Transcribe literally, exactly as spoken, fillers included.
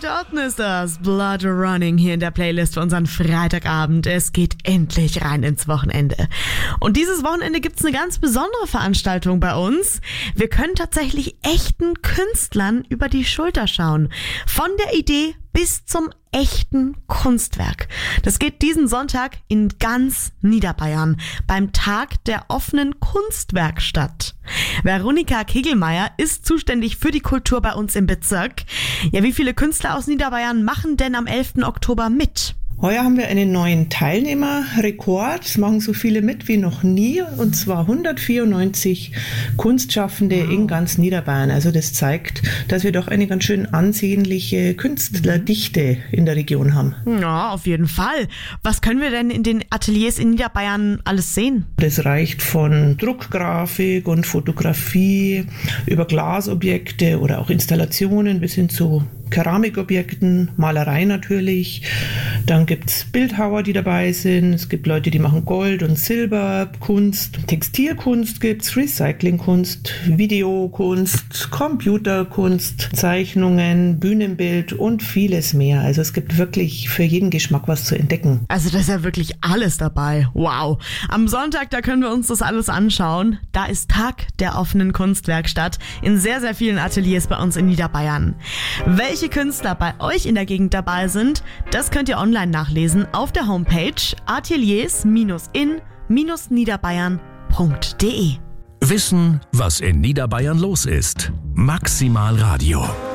Orten ist das Blood Running hier in der Playlist für unseren Freitagabend. Es geht endlich rein ins Wochenende. Und dieses Wochenende gibt's eine ganz besondere Veranstaltung bei uns. Wir können tatsächlich echten Künstlern über die Schulter schauen. Von der Idee bis zum echten Kunstwerk. Das geht diesen Sonntag in ganz Niederbayern beim Tag der offenen Kunstwerkstatt. Veronika Kegelmeier ist zuständig für die Kultur bei uns im Bezirk. Ja, wie viele Künstler aus Niederbayern machen denn am elften Oktober mit? Heuer haben wir einen neuen Teilnehmerrekord. Es machen so viele mit wie noch nie, und zwar hundertvierundneunzig Kunstschaffende in ganz Niederbayern. Also das zeigt, dass wir doch eine ganz schön ansehnliche Künstlerdichte in der Region haben. Ja, auf jeden Fall. Was können wir denn in den Ateliers in Niederbayern alles sehen? Das reicht von Druckgrafik und Fotografie über Glasobjekte oder auch Installationen bis hin zu Keramikobjekten, Malerei natürlich. Dann gibt es Bildhauer, die dabei sind. Es gibt Leute, die machen Gold- und Silberkunst. Textilkunst gibt's, Recyclingkunst, Videokunst, Computerkunst, Zeichnungen, Bühnenbild und vieles mehr. Also es gibt wirklich für jeden Geschmack was zu entdecken. Also da ist ja wirklich alles dabei. Wow. Am Sonntag, da können wir uns das alles anschauen. Da ist Tag der offenen Kunstwerkstatt in sehr, sehr vielen Ateliers bei uns in Niederbayern. Welche Welche Künstler bei euch in der Gegend dabei sind, das könnt ihr online nachlesen auf der Homepage ateliers in niederbayern punkt de. Wissen, was in Niederbayern los ist. Maximal Radio.